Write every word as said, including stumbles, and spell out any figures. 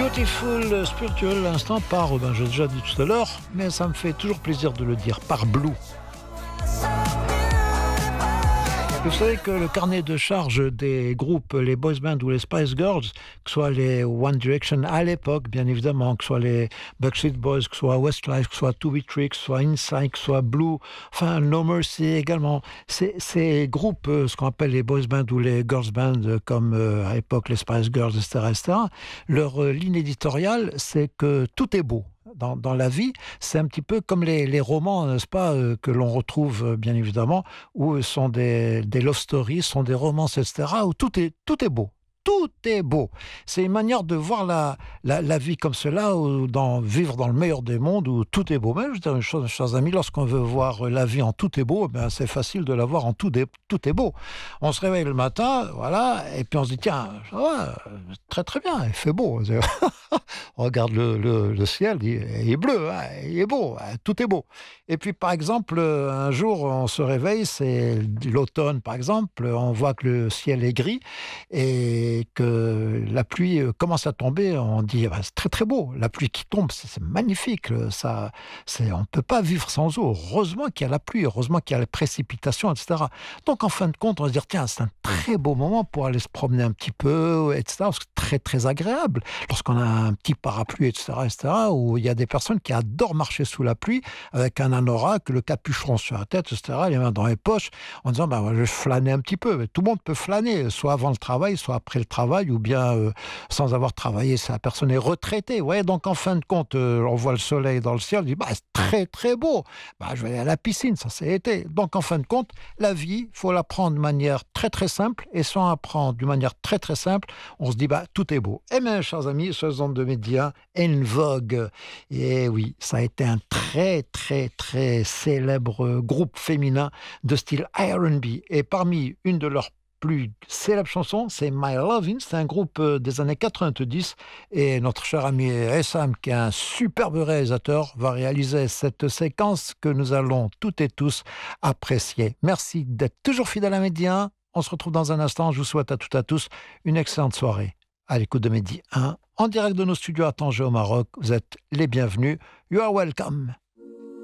Beautiful Spiritual, l'instant par, ben, j'ai déjà dit tout à l'heure, mais ça me fait toujours plaisir de le dire, par Blue. Vous savez que le carnet de charge des groupes, les boys bands ou les Spice Girls, que ce soit les One Direction à l'époque, bien évidemment, que ce soit les Backstreet Boys, que ce soit Westlife, que ce soit To Be Trick, que ce soit Inside, que ce soit Blue, enfin No Mercy également. Ces, ces groupes, ce qu'on appelle les boys bands ou les girls bands, comme euh, à l'époque les Spice Girls, et cetera, et cetera, leur euh, ligne éditoriale, c'est que tout est beau. Dans, dans la vie, c'est un petit peu comme les, les romans, n'est-ce pas, euh, que l'on retrouve euh, bien évidemment, où sont des, des love stories, sont des romances, et cetera, où tout est, tout est beau. Tout est beau. C'est une manière de voir la, la, la vie comme cela, ou dans, vivre dans le meilleur des mondes, où tout est beau. Mais je veux dire une chose, chers amis, lorsqu'on veut voir la vie en tout est beau, ben c'est facile de la voir en tout, des, tout est beau. On se réveille le matin, voilà, et puis on se dit, tiens, ça va, très très bien, il fait beau. On regarde le, le, le ciel, il, il est bleu, hein, il est beau, hein, tout est beau. Et puis par exemple, un jour on se réveille, c'est l'automne par exemple, on voit que le ciel est gris, et que la pluie commence à tomber, on dit bah, c'est très très beau, la pluie qui tombe, c'est, c'est magnifique, ça, c'est, on ne peut pas vivre sans eau, heureusement qu'il y a la pluie, heureusement qu'il y a les précipitations, et cetera. Donc en fin de compte, on va se dire tiens, c'est un très beau moment pour aller se promener un petit peu, et cetera, parce que c'est très très agréable, lorsqu'on a un petit parapluie, et cetera, et cetera, où il y a des personnes qui adorent marcher sous la pluie, avec un anorak, le capuchon sur la tête, et cetera, les mains dans les poches, en disant bah, je vais flâner un petit peu, mais tout le monde peut flâner, soit avant le travail, soit après le travail, ou bien euh, sans avoir travaillé, si la personne est retraitée. Ouais, donc en fin de compte, euh, on voit le soleil dans le ciel, on dit bah, c'est très très beau, bah, je vais aller à la piscine, ça c'est été. Donc en fin de compte, la vie, il faut la prendre de manière très très simple, et sans apprendre d'une manière très très simple, on se dit bah, tout est beau. Et bien, chers amis, sur les ondes de médias, En Vogue, et oui, ça a été un très très très célèbre groupe féminin de style R and B, et parmi une de leurs plus célèbre chanson, c'est My Lovin', c'est un groupe des années quatre-vingt-dix, et notre cher ami Essam, qui est un superbe réalisateur, va réaliser cette séquence que nous allons toutes et tous apprécier. Merci d'être toujours fidèle à Média. On se retrouve dans un instant. Je vous souhaite à toutes et à tous une excellente soirée à l'écoute de Medi un, en direct de nos studios à Tanger au Maroc. Vous êtes les bienvenus. You are welcome.